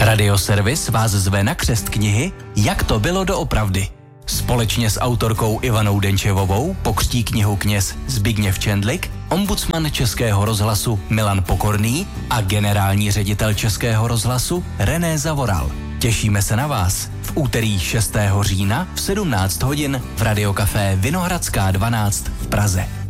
Radioservis vás zve na křest knihy Jak to bylo doopravdy. Společně s autorkou Ivanou Denčevovou pokřtí knihu kněz Zbigněv Čendlik, ombudsman Českého rozhlasu Milan Pokorný a generální ředitel Českého rozhlasu René Zavoral. Těšíme se na vás v úterý 6. října v 17 hodin v Radiokafé Vinohradská 12 v Praze.